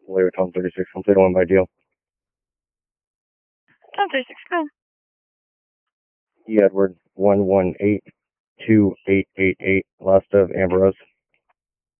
Later, Tom 36, complete on my deal. Tom 36, go. E. Edward 1182888, last of Amber Rose.